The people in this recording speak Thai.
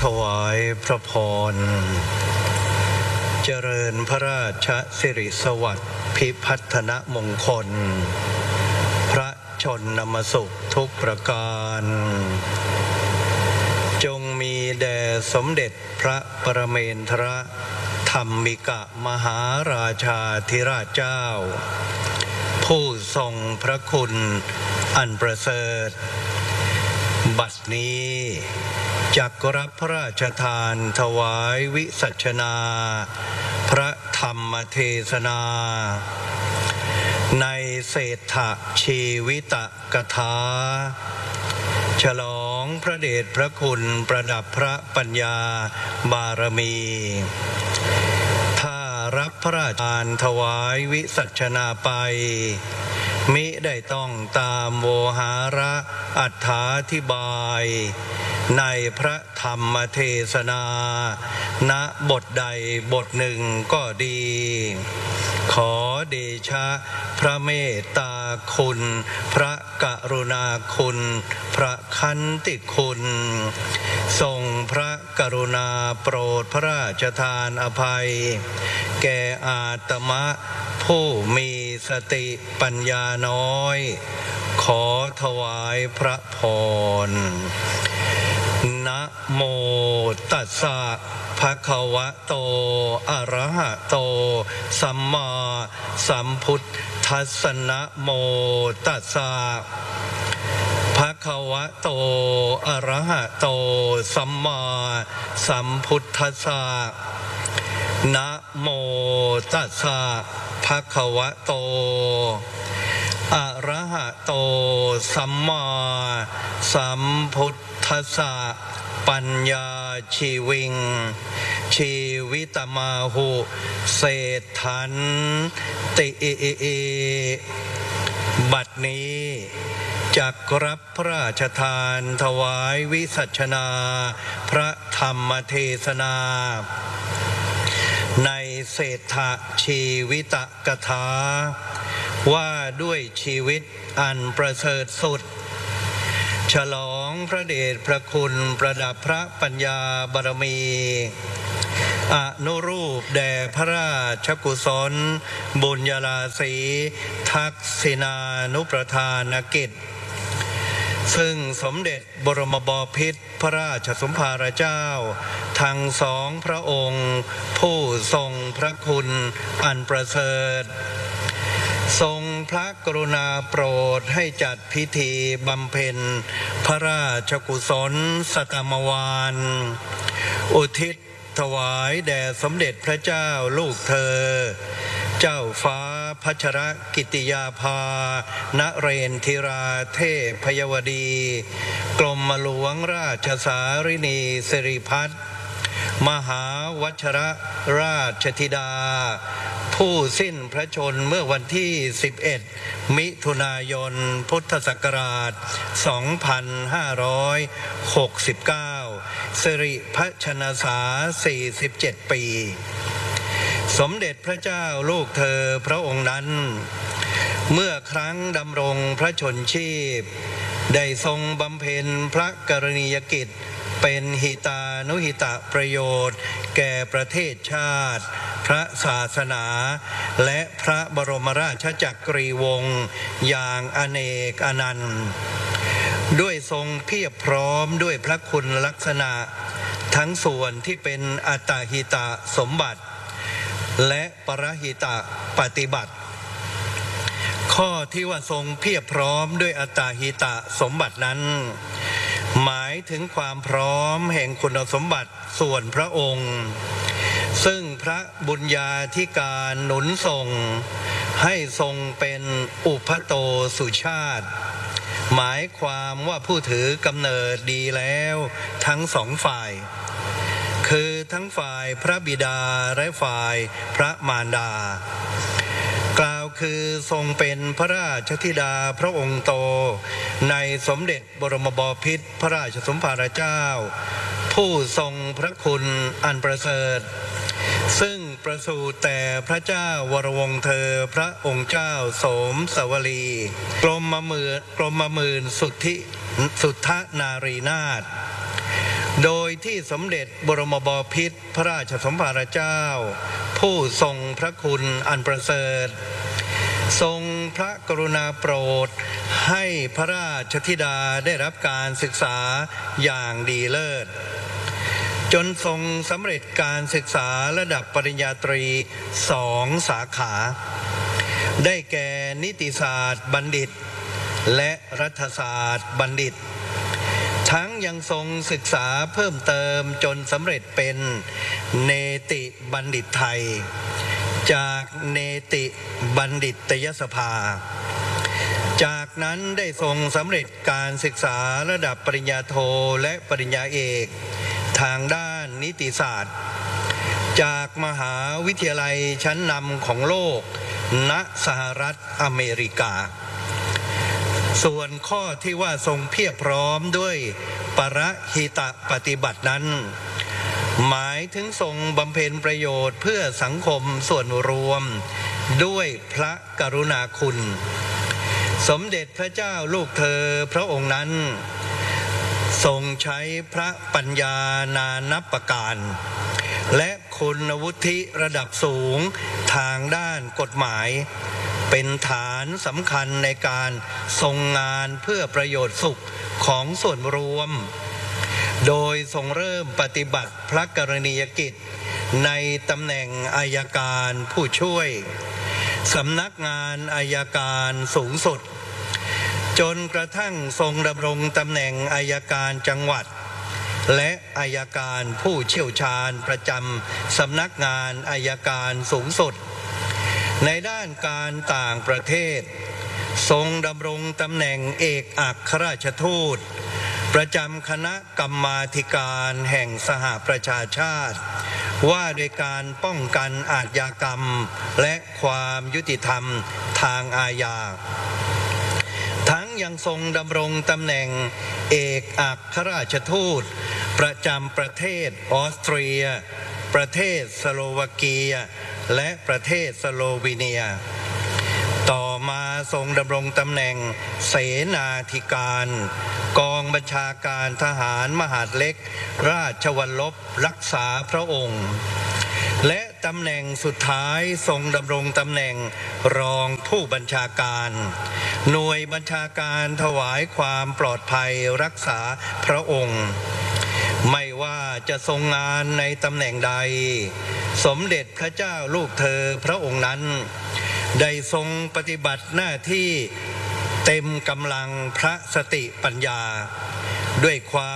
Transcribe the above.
ถวายพระพรเจริญพระราชสิริสวัสดิ์พิพัฒนมงคลพระชนมสุขทุกประการจงมีแด่สมเด็จพระปรเมนทรธรรมิกมหาราชาธิราชเจ้าผู้ทรงพระคุณอันประเสริฐบัดนี้จักรับพระราชทานถวายวิสัชนาพระธรรมเทศนาในเศรษฐชีวิตกถาฉลองพระเดชพระคุณประดับพระปัญญาบารมีถ้ารับพระราชทานถวายวิสัชนาไปมิได้ต้องตามโวหาระอรรถาธิบายในพระธรรมเทศนาณบทใดบทหนึ่งก็ดีขอเดชะพระเมตตาคุณพระกรุณาคุณพระขันติคุณทรงพระกรุณาโปรดพระราชทานอภัยแก่อาตมะผู้มีสติปัญญาน้อยขอถวายพระพรนะโมตัสสะภะคะวะโตอะระหะโตสัมมาสัมพุทธัสสะนะโมตัสสะภะคะวะโตอะระหะโตสัมมาสัมพุทธัสสะนะโมตัสสะภะคะวะโตอะระหะโตสัมมาสัมพุทธัสสะปัญญาชีวิงชีวิตมาหุเศรษฐันติบัดนี้จักรับพระราชทานถวายวิสัชนาพระธรรมเทศนาในเศรษฐชีวิตกถาว่าด้วยชีวิตอันประเสริฐสุดฉลองพระเดชพระคุณประดับพระปัญญาบารมีอนุรูปแด่พระราชกุศลบุญญาราศีทักษิณานุประธานกิจซึ่งสมเด็จบรมบพิตรพระราชสมภารเจ้าทั้งสองพระองค์ผู้ทรงพระคุณอันประเสริฐทรงพระกรุณาโปรดให้จัดพิธีบำเพ็ญพระราชกุศลสตมวาลอุทิศถวายแด่สมเด็จพระเจ้าลูกเธอเจ้าฟ้าพัชรกิติยาภานเรนทิราเทพยวดีกรมหลวงราชสารินีสิริพัฒน์มหาวชรราชธิดาผู้สิ้นพระชนเมื่อวันที่11มิถุนายนพุทธศักราช2569สิริพัชนษา47ปีสมเด็จพระเจ้าลูกเธอพระองค์นั้นเมื่อครั้งดำรงพระชนชีพได้ทรงบำเพ็ญพระกรณียกิจเป็นหิตานุหิตประโยชน์แก่ประเทศชาติพระศาสนาและพระบรมราชจักรีวงศ์อย่างอเนกอนันต์ด้วยทรงเพียบพร้อมด้วยพระคุณลักษณะทั้งส่วนที่เป็นอัตตหิตสมบัติและปรหิตปฏิบัติข้อที่ว่าทรงเพียบพร้อมด้วยอัตตหิตสมบัตินั้นหมายถึงความพร้อมแห่งคุณสมบัติส่วนพระองค์ซึ่งพระบุญญาธิการหนุนส่งให้ทรงเป็นอุปโตสุชาติหมายความว่าผู้ถือกำเนิดดีแล้วทั้งสองฝ่ายคือทั้งฝ่ายพระบิดาและฝ่ายพระมารดากล่าวคือทรงเป็นพระราชธิดาพระองค์โตในสมเด็จบรมบพิตรพระราชสมภารเจ้าผู้ทรงพระคุณอันประเสริฐซึ่งประสูติแต่พระเจ้าวรวงศ์เธอพระองค์เจ้าโสมสวลีกรมหมื่นสุทธนารีนาถโดยที่สมเด็จบรมบพิตรพระราชสมภารเจ้าผู้ทรงพระคุณอันประเสริฐทรงพระกรุณาโปรดให้พระราชธิดาได้รับการศึกษาอย่างดีเลิศจนทรงสำเร็จการศึกษาระดับปริญญาตรี2 สาขาได้แก่นิติศาสตร์บัณฑิตและรัฐศาสตร์บัณฑิตทั้งยังทรงศึกษาเพิ่มเติมจนสำเร็จเป็นเนติบัณฑิตไทยจากเนติบัณฑิตยสภาจากนั้นได้ทรงสำเร็จการศึกษาระดับปริญญาโทและปริญญาเอกทางด้านนิติศาสตร์จากมหาวิทยาลัยชั้นนำของโลกณสหรัฐอเมริกาส่วนข้อที่ว่าทรงเพียบพร้อมด้วยปรหิตปฏิบัตินั้นหมายถึงทรงบำเพ็ญประโยชน์เพื่อสังคมส่วนรวมด้วยพระกรุณาคุณสมเด็จพระเจ้าลูกเธอพระองค์นั้นทรงใช้พระปัญญานานับประการและคุณวุฒิระดับสูงทางด้านกฎหมายเป็นฐานสำคัญในการทรงงานเพื่อประโยชน์สุขของส่วนรวมโดยทรงเริ่มปฏิบัติพระกรณียกิจในตำแหน่งอัยการผู้ช่วยสำนักงานอัยการสูงสุดจนกระทั่งทรงดำรงตำแหน่งอัยการจังหวัดและอัยการผู้เชี่ยวชาญประจำสำนักงานอัยการสูงสุดในด้านการต่างประเทศทรงดำรงตำแหน่งเอกอัครราชทูตประจำคณะกรรมาธิการแห่งสหประชาชาติว่าด้วยการป้องกันอาชญากรรมและความยุติธรรมทางอาญาทั้งยังทรงดำรงตำแหน่งเอกอัครราชทูตประจำประเทศออสเตรียประเทศสโลวาเกียและประเทศสโลวีเนียต่อมาทรงดำรงตำแหน่งเสนาธิการกองบัญชาการทหารมหาดเล็กราชวัลลบรักษาพระองค์และตำแหน่งสุดท้ายทรงดำรงตำแหน่งรองผู้บัญชาการหน่วยบัญชาการถวายความปลอดภัยรักษาพระองค์ไม่ว่าจะทรงงานในตำแหน่งใดสมเด็จพระเจ้าลูกเธอพระองค์นั้นได้ทรงปฏิบัติหน้าที่เต็มกำลังพระสติปัญญาด้วยความ